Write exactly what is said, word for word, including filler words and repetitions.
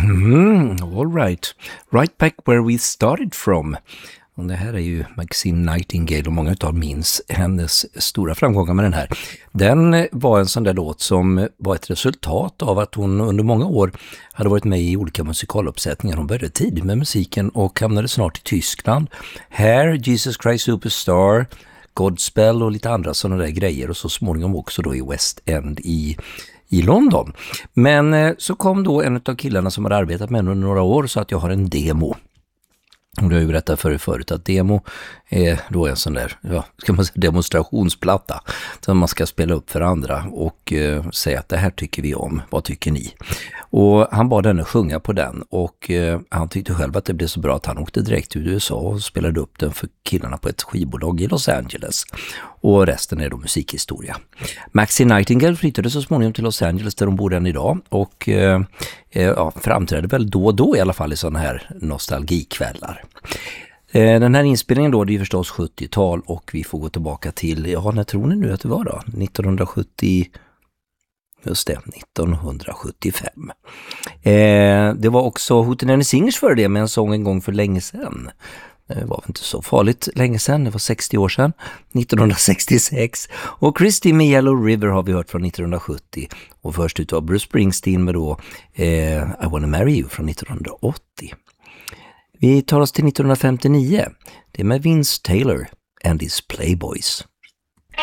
Mm, all right. Right back where we started from. Och det här är ju Maxine Nightingale och många utav minns hennes stora framgångar med den här. Den var en sån där låt som var ett resultat av att hon under många år hade varit med i olika musikaluppsättningar. Hon började tidigt med musiken och hamnade snart i Tyskland. Här, Jesus Christ Superstar, Godspell och lite andra sådana där grejer och så småningom också då i West End i i London. Men eh, så kom då en av killarna som hade arbetat med henne under några år så att jag har en demo. Och det har ju berättat för er förut att demo är då en sån där, ja, ska man säga, demonstrationsplatta som man ska spela upp för andra och eh, säga att det här tycker vi om, vad tycker ni? Och han bad henne sjunga på den och eh, han tyckte själv att det blev så bra att han åkte direkt till U S A och spelade upp den för killarna på ett skivbolag i Los Angeles. Och resten är då musikhistoria. Maxine Nightingale flyttade så småningom till Los Angeles där hon bor än idag och eh, ja, framträdde väl då och då i alla fall i sådana här nostalgikvällar. Eh, den här inspelningen då, det är ju förstås sjuttiotal och vi får gå tillbaka till, ja, när tror ni nu att det var då? nittonhundrasjuttio, just det, nittonhundrasjuttiofem. Eh, det var också Hootenanny Singers för det med en sång en gång för länge sedan. Det var inte så farligt länge sedan, det var sextio år sedan, nittonhundrasextiosex. Och Christy med Yellow River har vi hört från nittonhundrasjuttio. Och först ut var Bruce Springsteen med då eh, I Wanna Marry You från nittonhundraåttio. Vi tar oss till nittonhundrafemtionio. Det är med Vince Taylor and his Playboys.